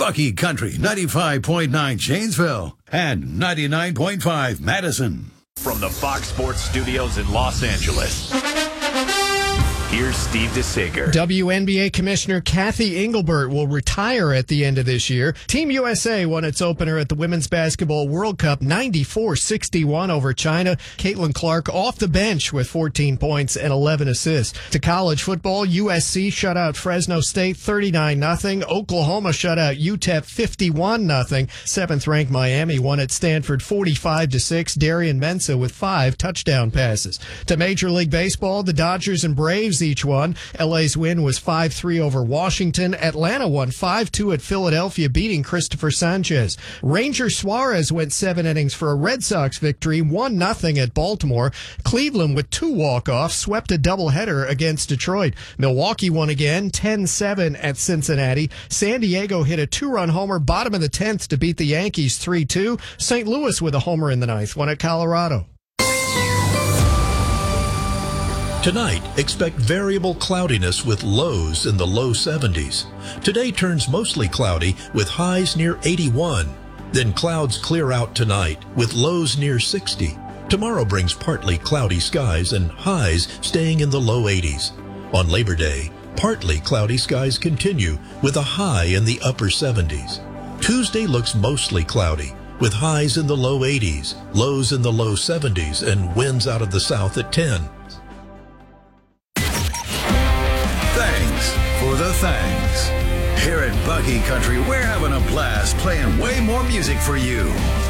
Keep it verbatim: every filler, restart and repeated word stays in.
Bucky Country ninety-five point nine Janesville and ninety-nine point five Madison. From the Fox Sports Studios in Los Angeles, here's Steve DeSager. W N B A Commissioner Kathy Engelbert will retire at the end of this year. Team U S A won its opener at the Women's Basketball World Cup ninety-four sixty-one over China. Caitlin Clark off the bench with fourteen points and eleven assists. To college football, U S C shut out Fresno State thirty-nine nothing. Oklahoma shut out U T E P fifty-one nothing. Seventh-ranked Miami won at Stanford forty-five to six. Darian Mensah with five touchdown passes. To Major League Baseball, the Dodgers and Braves each won. L A's win was five three over Washington. Atlanta won five two at Philadelphia, beating Christopher Sanchez. Ranger Suarez went seven innings for a Red Sox victory, one nothing at Baltimore. Cleveland, with two walk-offs, swept a doubleheader against Detroit. Milwaukee won again, ten seven at Cincinnati. San Diego hit a two-run homer bottom of the tenth to beat the Yankees three two. Saint Louis with a homer in the ninth won at Colorado. Tonight, expect variable cloudiness with lows in the low seventies. Today turns mostly cloudy with highs near eighty-one. Then clouds clear out tonight with lows near sixty. Tomorrow brings partly cloudy skies and highs staying in the low eighties. On Labor Day, partly cloudy skies continue with a high in the upper seventies. Tuesday looks mostly cloudy with highs in the low eighties, lows in the low seventies, and winds out of the south at ten. Thanks for the thanks. Here at Bucky Country, we're having a blast playing way more music for you.